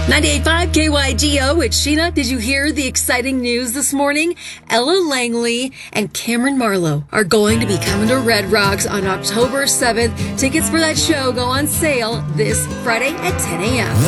98.5 KYGO, it's Sheena. Did you hear the exciting news this morning? Ella Langley and Cameron Marlowe are going to be coming to Red Rocks on October 7th. Tickets for that show go on sale this Friday at 10 a.m.